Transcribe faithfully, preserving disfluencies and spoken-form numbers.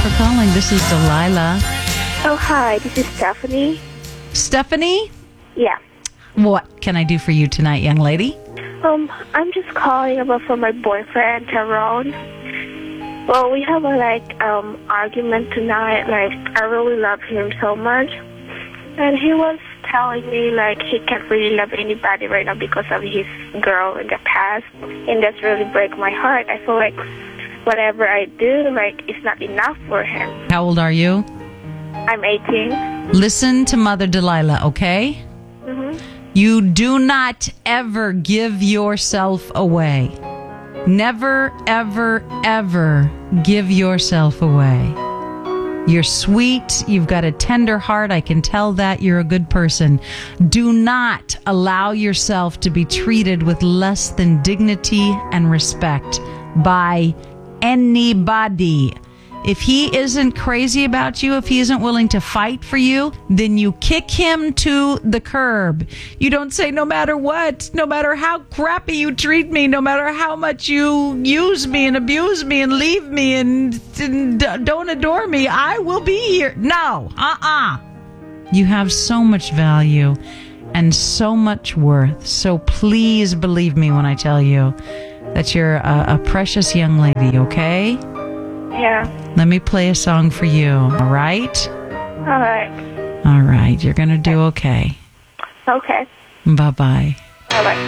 for calling. This is Delilah. Oh, hi. This is Stephanie. Stephanie? Yeah. What can I do for you tonight, young lady? Um, I'm just calling about for my boyfriend, Tyrone. Well, we have a, like, um, argument tonight. Like, I really love him so much. And he was telling me, like, he can't really love anybody right now because of his girl in the past. And that's really break my heart. I feel like whatever I do, like, it's not enough for him. How old are you? I'm eighteen. Listen to Mother Delilah, okay? Mm-hmm. You do not ever give yourself away. Never, ever, ever give yourself away. You're sweet. You've got a tender heart. I can tell that you're a good person. Do not allow yourself to be treated with less than dignity and respect by anybody. If he isn't crazy about you, if he isn't willing to fight for you, then you kick him to the curb. You don't say, no matter what, no matter how crappy you treat me, no matter how much you use me and abuse me and leave me and, and don't adore me, I will be here. No, uh-uh. You have so much value and so much worth. So please believe me when I tell you that you're a, a precious young lady, okay? Yeah. Let me play a song for you, all right? All right. All right, you're going to do okay. Okay. Bye-bye. Bye-bye.